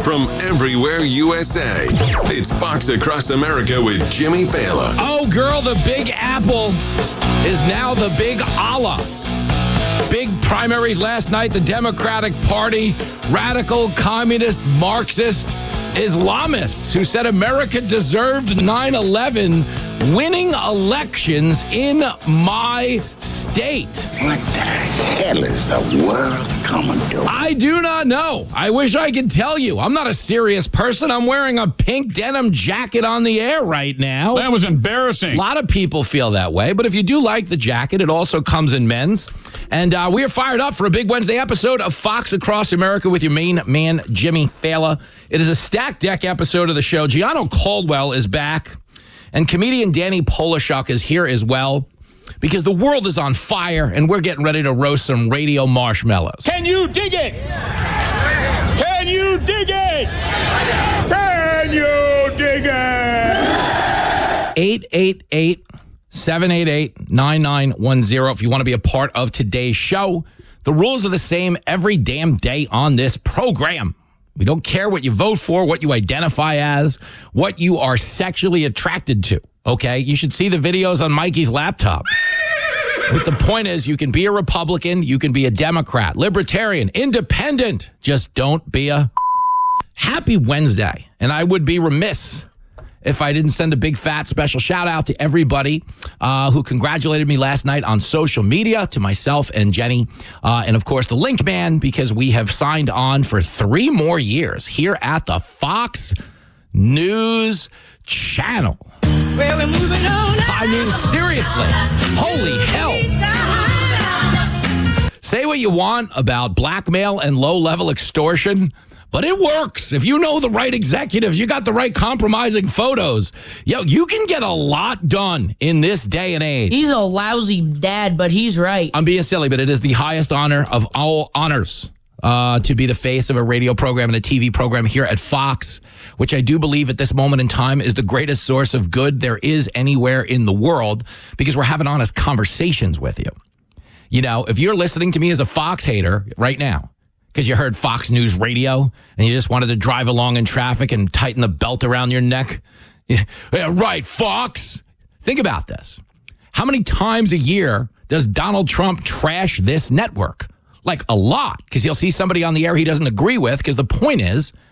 from everywhere USA. It's Fox Across America with Jimmy Fallon. Oh, girl, the Big Apple is now the Big Allah. Big primaries last night. The Democratic Party, radical, communist, Marxist, Islamists who said America deserved 9/11 winning elections in my state. What the hell is the world coming to? I do not know. I wish I could tell you. I'm not a serious person. I'm wearing a pink denim jacket on the air right now. That was embarrassing. A lot of people feel that way, but if you do like the jacket, it also comes in men's. And we are fired up for a big Wednesday episode of Fox Across America with your main man, Jimmy Fallon. It is a stacked deck episode of the show. Gianno Caldwell is back, and comedian Danny Polishuk is here as well, because the world is on fire, and we're getting ready to roast some radio marshmallows. Can you dig it? Can you dig it? Can you dig it? 888-788-9910 if you want to be a part of today's show. The rules are the same every damn day on this program. We don't care what you vote for, what you identify as, what you are sexually attracted to, okay? You should see the videos on Mikey's laptop. But the point is, you can be a Republican, you can be a Democrat, libertarian, independent. Just don't be a happy Wednesday. And I would be remiss if I didn't send a big fat special shout out to everybody who congratulated me last night on social media, to myself and Jenny, and of course the Link Man, because we have signed on for 3 more years here at the Fox News Channel. Well, we're moving on. I mean, seriously, holy hell. Say what you want about blackmail and low-level extortion, but it works. If you know the right executives, you got the right compromising photos. Yo, you can get a lot done in this day and age. He's a lousy dad, but he's right. I'm being silly, but it is the highest honor of all honors to be the face of a radio program and a TV program here at Fox, which I do believe at this moment in time is the greatest source of good there is anywhere in the world, because we're having honest conversations with you. You know, if you're listening to me as a Fox hater right now, because you heard Fox News Radio and you just wanted to drive along in traffic and tighten the belt around your neck. Yeah, right, Fox. Think about this. How many times a year does Donald Trump trash this network? Like a lot, because he'll see somebody on the air he doesn't agree with, because the point is,